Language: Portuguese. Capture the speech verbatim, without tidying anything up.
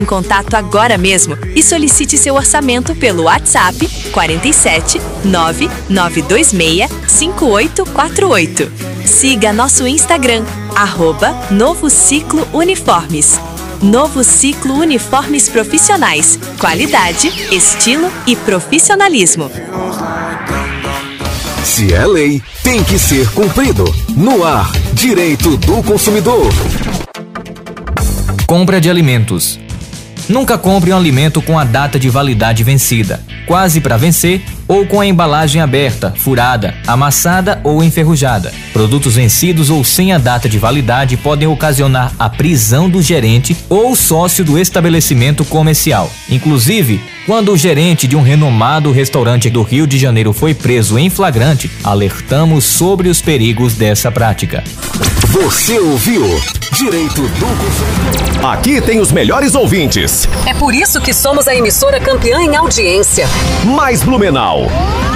em contato agora mesmo e solicite seu orçamento pelo WhatsApp quatro sete nove nove dois seis cinco oito quatro oito. Siga nosso Instagram, arroba Novo Ciclo Uniformes. Novo Ciclo Uniformes Profissionais. Qualidade, estilo e profissionalismo. Se é lei, tem que ser cumprido. No ar, Direito do Consumidor. Compra de alimentos. Nunca compre um alimento com a data de validade vencida, quase para vencer, ou com a embalagem aberta, furada, amassada ou enferrujada. Produtos vencidos ou sem a data de validade podem ocasionar a prisão do gerente ou sócio do estabelecimento comercial. Inclusive, quando o gerente de um renomado restaurante do Rio de Janeiro foi preso em flagrante, alertamos sobre os perigos dessa prática. Você ouviu Direito do Consumidor. Aqui tem os melhores ouvintes. É por isso que somos a emissora campeã em audiência. Mais Blumenau.